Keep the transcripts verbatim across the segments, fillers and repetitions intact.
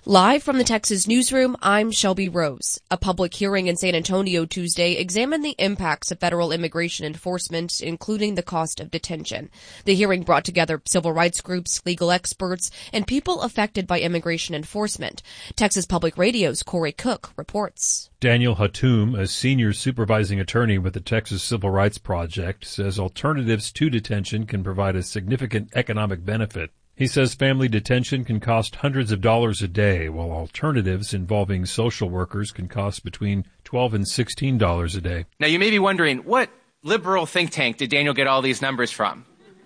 Live from the Texas Newsroom, I'm Shelby Rose. A public hearing in San Antonio Tuesday examined the impacts of federal immigration enforcement, including the cost of detention. The hearing brought together civil rights groups, legal experts, and people affected by immigration enforcement. Texas Public Radio's Corey Cook reports. Daniel Hatum, a senior supervising attorney with the Texas Civil Rights Project, says alternatives to detention can provide a significant economic benefit. He says family detention can cost hundreds of dollars a day, while alternatives involving social workers can cost between twelve and sixteen dollars a day. Now, you may be wondering, what liberal think tank did Daniel get all these numbers from?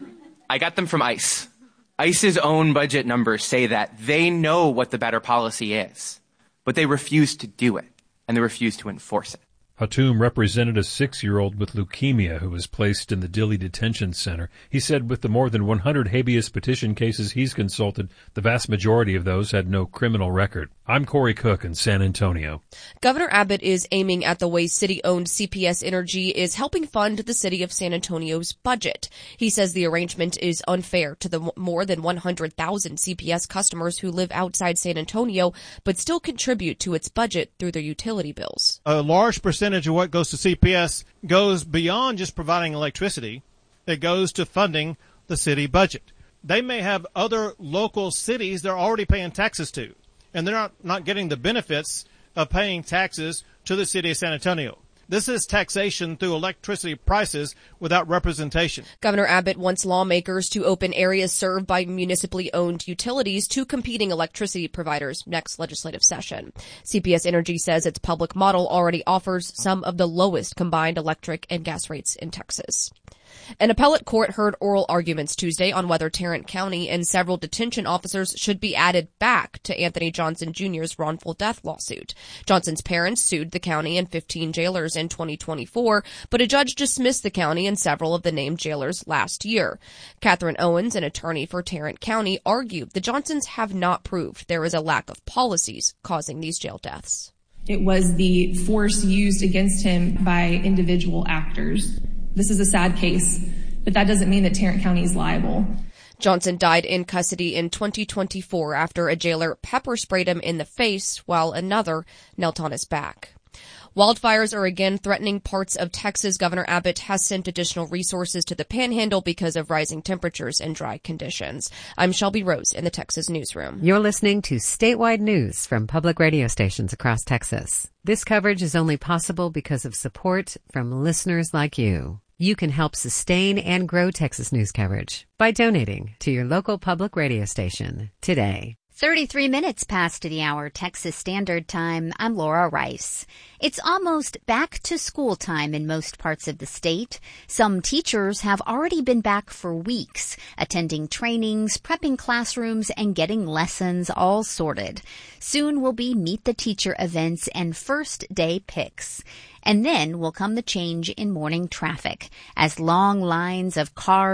I got them from ICE. ICE's own budget numbers say that they know what the better policy is, but they refuse to do it, and they refuse to enforce it. Hatum represented a six-year-old with leukemia who was placed in the Dilley Detention Center. He said with the more than one hundred habeas petition cases he's consulted, the vast majority of those had no criminal record. I'm Corey Cook in San Antonio. Governor Abbott is aiming at the way city-owned C P S Energy is helping fund the city of San Antonio's budget. He says the arrangement is unfair to the more than one hundred thousand C P S customers who live outside San Antonio but still contribute to its budget through their utility bills. A large percentage of what goes to C P S goes beyond just providing electricity. It goes to funding the city budget. They may have other local cities they're already paying taxes to, and they're not, not getting the benefits of paying taxes to the city of San Antonio. This is taxation through electricity prices without representation. Governor Abbott wants lawmakers to open areas served by municipally owned utilities to competing electricity providers next legislative session. C P S Energy says its public model already offers some of the lowest combined electric and gas rates in Texas. An appellate court heard oral arguments Tuesday on whether Tarrant County and several detention officers should be added back to Anthony Johnson Junior's wrongful death lawsuit. Johnson's parents sued the county and fifteen jailers in twenty twenty-four, but a judge dismissed the county and several of the named jailers last year. Catherine Owens, an attorney for Tarrant County, argued the Johnsons have not proved there is a lack of policies causing these jail deaths. It was the force used against him by individual actors. This is a sad case, but that doesn't mean that Tarrant County is liable. Johnson died in custody in twenty twenty-four after a jailer pepper sprayed him in the face while another knelt on his back. Wildfires are again threatening parts of Texas. Governor Abbott has sent additional resources to the Panhandle because of rising temperatures and dry conditions. I'm Shelby Rose in the Texas Newsroom. You're listening to statewide news from public radio stations across Texas. This coverage is only possible because of support from listeners like you. You can help sustain and grow Texas news coverage by donating to your local public radio station today. thirty-three minutes past the hour, Texas Standard Time. I'm Laura Rice. It's almost back to school time in most parts of the state. Some teachers have already been back for weeks, attending trainings, prepping classrooms, and getting lessons all sorted. Soon will be Meet the Teacher events and first day picks. And then will come the change in morning traffic as long lines of cars